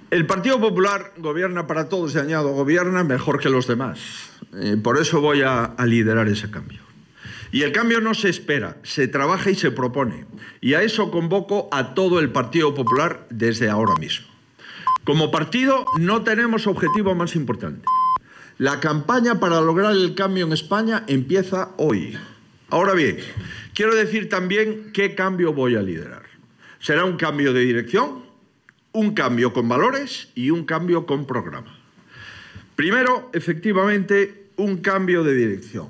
El Partido Popular gobierna para todos y añado, gobierna mejor que los demás. Por eso voy a liderar ese cambio. Y el cambio no se espera, se trabaja y se propone. Y a eso convoco a todo el Partido Popular desde ahora mismo. Como partido no tenemos objetivo más importante. La campaña para lograr el cambio en España empieza hoy. Ahora bien, quiero decir también qué cambio voy a liderar. Será un cambio de dirección, un cambio con valores y un cambio con programa. Primero, efectivamente, un cambio de dirección.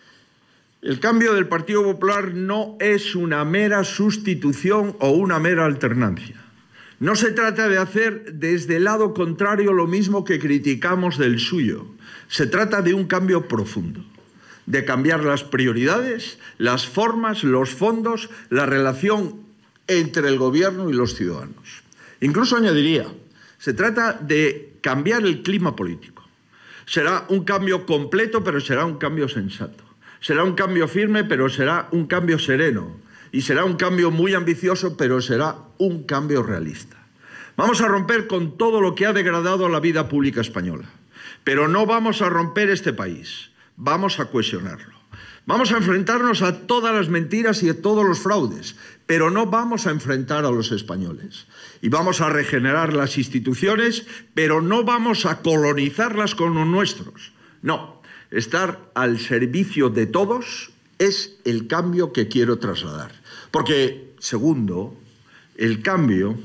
El cambio del Partido Popular no es una mera sustitución o una mera alternancia. No se trata de hacer desde el lado contrario lo mismo que criticamos del suyo. Se trata de un cambio profundo, de cambiar las prioridades, las formas, los fondos, la relación entre el gobierno y los ciudadanos. Incluso añadiría, se trata de cambiar el clima político. Será un cambio completo, pero será un cambio sensato. Será un cambio firme, pero será un cambio sereno. Y será un cambio muy ambicioso, pero será un cambio realista. Vamos a romper con todo lo que ha degradado la vida pública española. Pero no vamos a romper este país, vamos a cohesionarlo. Vamos a enfrentarnos a todas las mentiras y a todos los fraudes, pero no vamos a enfrentar a los españoles. Y vamos a regenerar las instituciones, pero no vamos a colonizarlas con los nuestros. No, estar al servicio de todos es el cambio que quiero trasladar. Porque, segundo, el cambio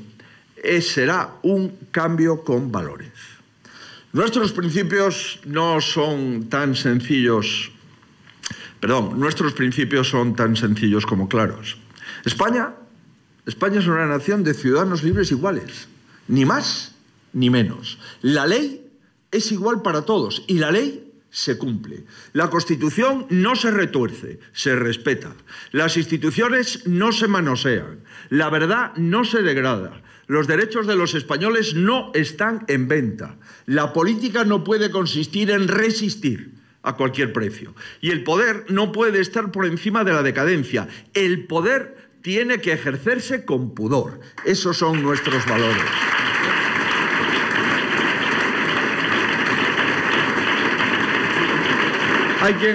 será un cambio con valores. Nuestros principios no son tan sencillos, nuestros principios son tan sencillos como claros. España es una nación de ciudadanos libres iguales, ni más ni menos. La ley es igual para todos y la ley se cumple. La Constitución no se retuerce, se respeta. Las instituciones no se manosean. La verdad no se degrada. Los derechos de los españoles no están en venta. La política no puede consistir en resistir a cualquier precio. Y el poder no puede estar por encima de la decadencia. El poder tiene que ejercerse con pudor. Esos son nuestros valores. Hay quien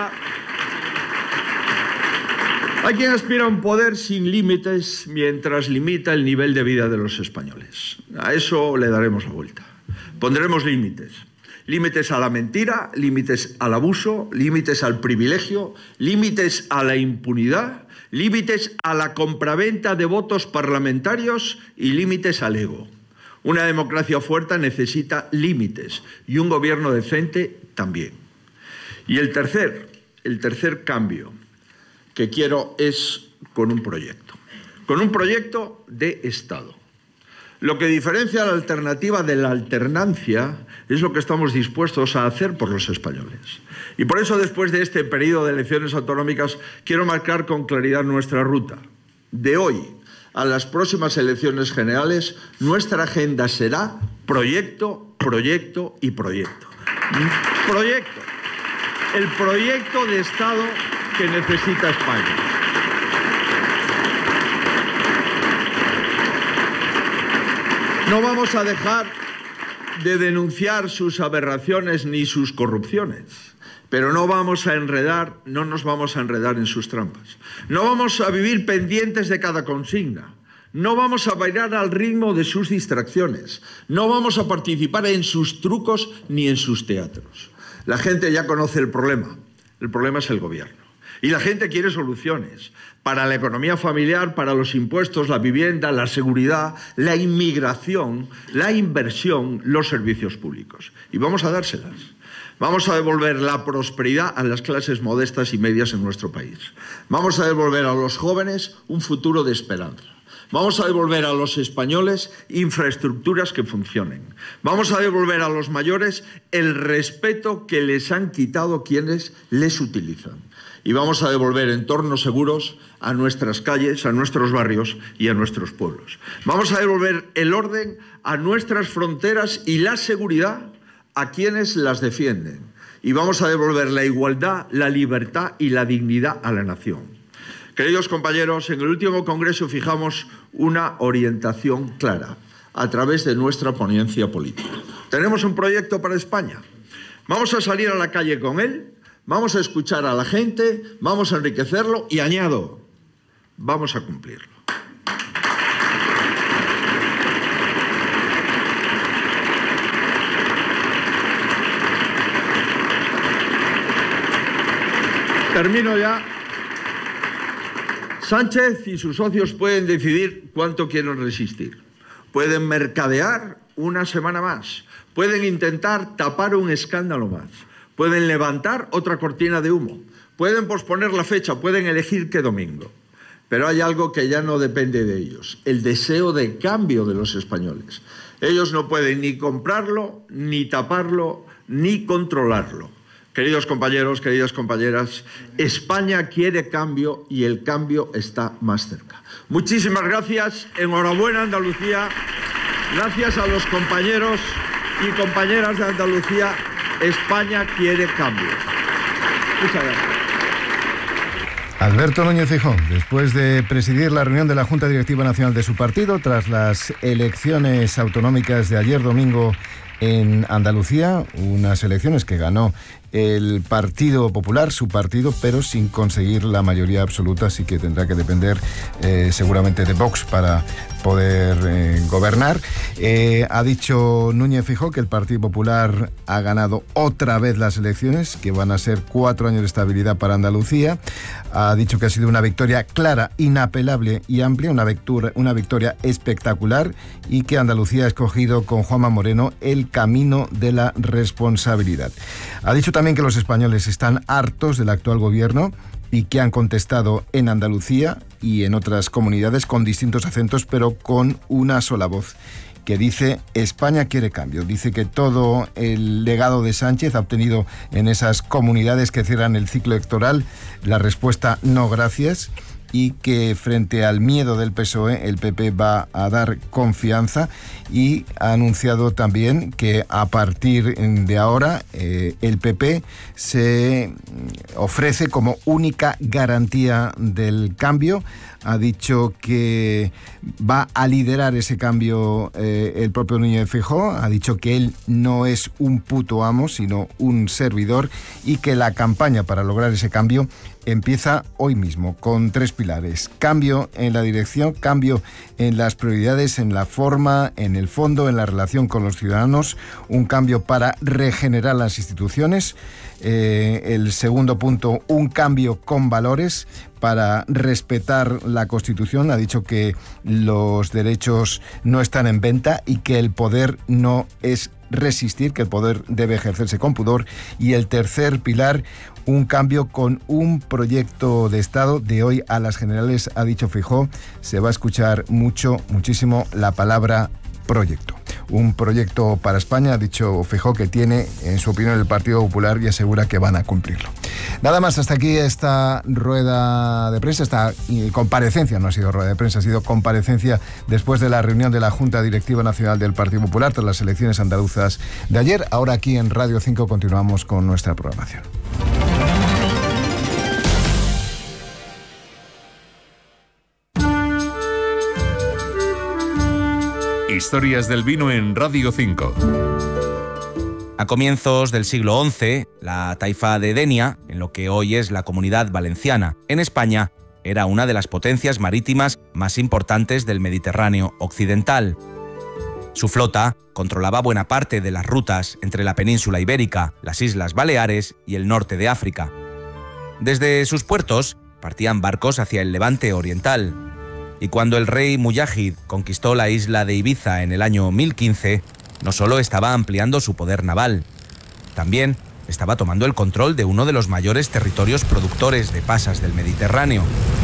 aspira a un poder sin límites mientras limita el nivel de vida de los españoles. A eso le daremos la vuelta. Pondremos límites. Límites a la mentira, límites al abuso, límites al privilegio, límites a la impunidad, límites a la compraventa de votos parlamentarios y límites al ego. Una democracia fuerte necesita límites y un gobierno decente también. Y el tercer cambio que quiero es con un proyecto de Estado. Lo que diferencia la alternativa de la alternancia es lo que estamos dispuestos a hacer por los españoles. Y por eso, después de este periodo de elecciones autonómicas, quiero marcar con claridad nuestra ruta. De hoy a las próximas elecciones generales, nuestra agenda será proyecto, proyecto y proyecto. Proyecto. El proyecto de Estado que necesita España. No vamos a dejar de denunciar sus aberraciones ni sus corrupciones, pero no nos vamos a enredar en sus trampas. No vamos a vivir pendientes de cada consigna. No vamos a bailar al ritmo de sus distracciones. No vamos a participar en sus trucos ni en sus teatros. La gente ya conoce el problema. El problema es el gobierno. Y la gente quiere soluciones para la economía familiar, para los impuestos, la vivienda, la seguridad, la inmigración, la inversión, los servicios públicos. Y vamos a dárselas. Vamos a devolver la prosperidad a las clases modestas y medias en nuestro país. Vamos a devolver a los jóvenes un futuro de esperanza. Vamos a devolver a los españoles infraestructuras que funcionen. Vamos a devolver a los mayores el respeto que les han quitado quienes les utilizan. Y vamos a devolver entornos seguros a nuestras calles, a nuestros barrios y a nuestros pueblos. Vamos a devolver el orden a nuestras fronteras y la seguridad a quienes las defienden. Y vamos a devolver la igualdad, la libertad y la dignidad a la nación. Queridos compañeros, en el último Congreso fijamos una orientación clara: a través de nuestra ponencia política. Tenemos un proyecto para España. Vamos a salir a la calle con él, vamos a escuchar a la gente, vamos a enriquecerlo y, añado, vamos a cumplirlo. Termino ya. Sánchez y sus socios pueden decidir cuánto quieren resistir. Pueden mercadear una semana más. Pueden intentar tapar un escándalo más. Pueden levantar otra cortina de humo. Pueden posponer la fecha. Pueden elegir qué domingo. Pero hay algo que ya no depende de ellos: el deseo de cambio de los españoles. Ellos no pueden ni comprarlo, ni taparlo, ni controlarlo. Queridos compañeros, queridas compañeras, España quiere cambio y el cambio está más cerca. Muchísimas gracias, enhorabuena Andalucía, gracias a los compañeros y compañeras de Andalucía, España quiere cambio. Muchas gracias. Alberto Núñez Feijóo, después de presidir la reunión de la Junta Directiva Nacional de su partido tras las elecciones autonómicas de ayer domingo en Andalucía, unas elecciones que ganó el Partido Popular, su partido, pero sin conseguir la mayoría absoluta, así que tendrá que depender seguramente de Vox para poder gobernar. Ha dicho Núñez Feijóo que el Partido Popular ha ganado otra vez las elecciones, que van a ser 4 años de estabilidad para Andalucía. Ha dicho que ha sido una victoria clara, inapelable y amplia, una victoria espectacular, y que Andalucía ha escogido con Juanma Moreno el camino de la responsabilidad. Ha dicho también que los españoles están hartos del actual gobierno y que han contestado en Andalucía y en otras comunidades con distintos acentos, pero con una sola voz, que dice: España quiere cambio. Dice que todo el legado de Sánchez ha obtenido en esas comunidades que cierran el ciclo electoral la respuesta no gracias, y que frente al miedo del PSOE el PP va a dar confianza, y ha anunciado también que a partir de ahora el PP se ofrece como única garantía del cambio. Ha dicho que va a liderar ese cambio el propio Núñez Feijóo. Ha dicho que él no es un puto amo, sino un servidor, y que la campaña para lograr ese cambio empieza hoy mismo, con 3 pilares: cambio en la dirección, cambio en las prioridades, en la forma, en el fondo, en la relación con los ciudadanos, un cambio para regenerar las instituciones. El segundo punto, un cambio con valores para respetar la Constitución. Ha dicho que los derechos no están en venta y que el poder no es resistir, que el poder debe ejercerse con pudor. Y el tercer pilar, un cambio con un proyecto de Estado. De hoy a las generales, ha dicho Feijóo, se va a escuchar muchísimo la palabra proyecto. Un proyecto para España, ha dicho Feijóo, que tiene, en su opinión, el Partido Popular, y asegura que van a cumplirlo. Nada más, hasta aquí esta rueda de prensa, esta comparecencia, no ha sido rueda de prensa, ha sido comparecencia después de la reunión de la Junta Directiva Nacional del Partido Popular tras las elecciones andaluzas de ayer. Ahora aquí en Radio 5 continuamos con nuestra programación. Historias del vino en Radio 5. A comienzos del siglo XI, la taifa de Denia, en lo que hoy es la Comunidad Valenciana, en España, era una de las potencias marítimas más importantes del Mediterráneo occidental. Su flota controlaba buena parte de las rutas entre la península ibérica, las Islas Baleares y el norte de África. Desde sus puertos partían barcos hacia el Levante oriental. Y cuando el rey Muyahid conquistó la isla de Ibiza en el año 1015, no solo estaba ampliando su poder naval, también estaba tomando el control de uno de los mayores territorios productores de pasas del Mediterráneo.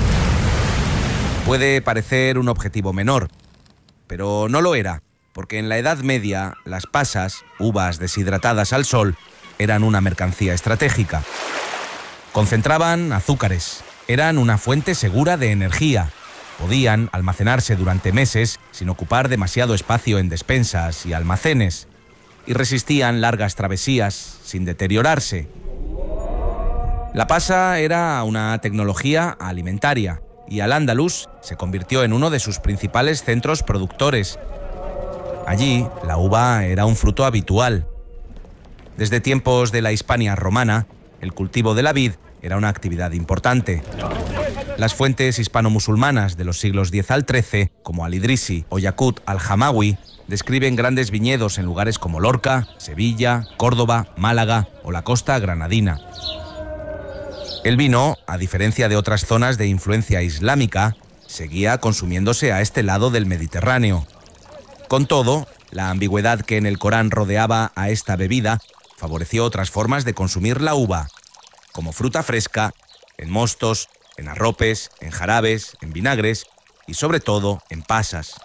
Puede parecer un objetivo menor, pero no lo era, porque en la Edad Media las pasas, uvas deshidratadas al sol, eran una mercancía estratégica. Concentraban azúcares, eran una fuente segura de energía. Podían almacenarse durante meses sin ocupar demasiado espacio en despensas y almacenes, y resistían largas travesías sin deteriorarse. La pasa era una tecnología alimentaria, y Al-Ándalus se convirtió en uno de sus principales centros productores. Allí, la uva era un fruto habitual. Desde tiempos de la Hispania romana, el cultivo de la vid era una actividad importante. Las fuentes hispano-musulmanas de los siglos X al XIII, como Al-Idrisi o Yaqut al-Hamawi, describen grandes viñedos en lugares como Lorca, Sevilla, Córdoba, Málaga o la costa granadina. El vino, a diferencia de otras zonas de influencia islámica, seguía consumiéndose a este lado del Mediterráneo. Con todo, la ambigüedad que en el Corán rodeaba a esta bebida favoreció otras formas de consumir la uva, como fruta fresca, en mostos, en arropes, en jarabes, en vinagres y sobre todo en pasas.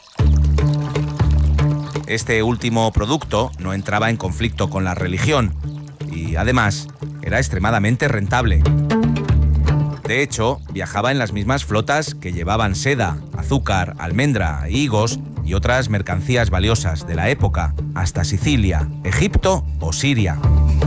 Este último producto no entraba en conflicto con la religión y además era extremadamente rentable. De hecho, viajaba en las mismas flotas que llevaban seda, azúcar, almendra, higos y otras mercancías valiosas de la época hasta Sicilia, Egipto o Siria.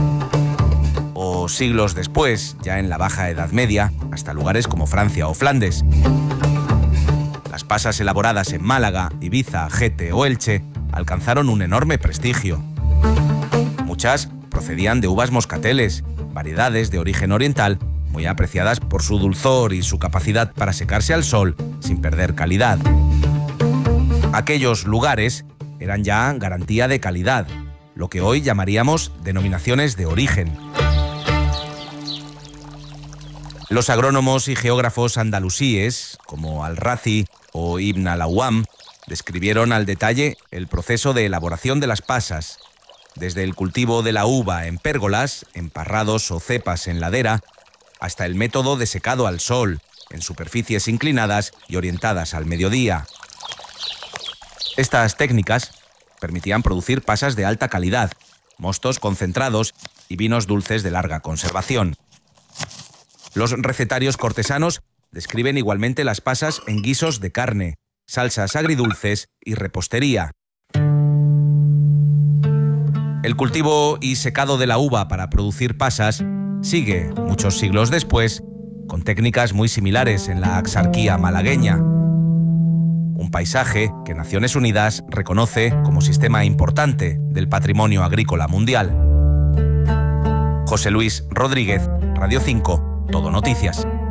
O siglos después, ya en la Baja Edad Media, hasta lugares como Francia o Flandes. Las pasas elaboradas en Málaga, Ibiza, Gete o Elche alcanzaron un enorme prestigio. Muchas procedían de uvas moscateles, variedades de origen oriental, muy apreciadas por su dulzor y su capacidad para secarse al sol sin perder calidad. Aquellos lugares eran ya garantía de calidad, lo que hoy llamaríamos denominaciones de origen. Los agrónomos y geógrafos andalusíes, como Al-Razi o Ibn al-Awwam, describieron al detalle el proceso de elaboración de las pasas, desde el cultivo de la uva en pérgolas, en parrados o cepas en ladera, hasta el método de secado al sol, en superficies inclinadas y orientadas al mediodía. Estas técnicas permitían producir pasas de alta calidad, mostos concentrados y vinos dulces de larga conservación. Los recetarios cortesanos describen igualmente las pasas en guisos de carne, salsas agridulces y repostería. El cultivo y secado de la uva para producir pasas sigue, muchos siglos después, con técnicas muy similares en la Axarquía malagueña. Un paisaje que Naciones Unidas reconoce como sistema importante del patrimonio agrícola mundial. José Luis Rodríguez, Radio 5, Todo Noticias.